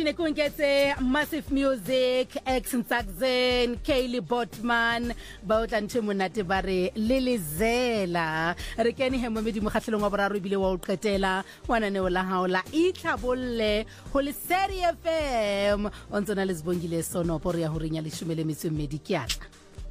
Dine kungetse Massive Music, X Ntsakzen, Kaylee Botman, ba tla ntse monate ba re Lilizela. Re kene he mo medimo kgatlhelong wa boraro bile wa o qetela wana ne o la haola itlhabolle ho le Seri FM on tsona le zibongile sono por ya ho rinya le shumele metswemedi kiatla.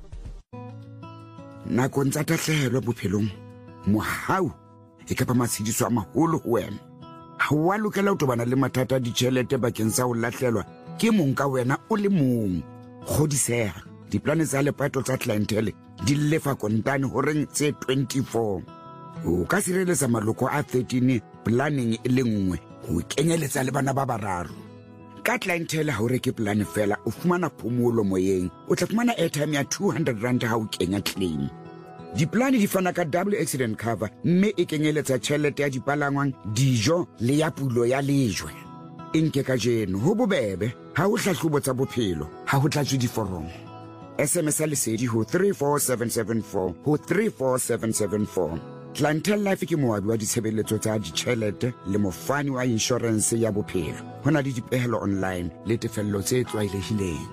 Nako ntsa tahlehelo bophelong mohau e ka ba matshidiso a maholo ho wena. Ha wa lokela ho tobana le mathata a ditjhelete bakeng sa ho lahlelwa ke mong ka wena o le mong. Kgodiseha diplane tsa lepato tsa clientele di lefa kontane horeng tse 24. O ka sireletsa maloko a 13 planning e le nngwe ho kenyeletsa le bana ba bararo. Ka clientele ha o reke plan fela o fumana phomolo moyeng, o tla fumana airtime ya 200 rand ha o kenya claim. Diplane di fana ka double accident cover mme e kenyeletsa tjhelete ya dipalangwang, dijo le ya pulo ya lejwe. Enke ka jeno ho bobebe ha o hlahlobo tsa bophelo ha ho tlatswe diforomo. SMS lesedi ho 34774 ho 34774. Clientele Life ke moabi wa ditshebeletso tsa ditjhelete le mofani wa insurance ya bophelo. Hona le dipehelo online le tefello tse tlwaelehileng.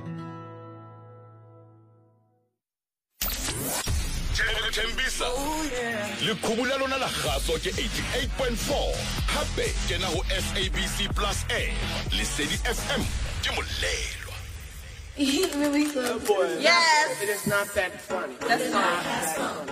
Tembisa le khubula lona la kgaso ke 88.4 hape kena ho SABC Plus A le Sedi FM ke molelwa. He really good. Yes. It is not that funny. That's fine.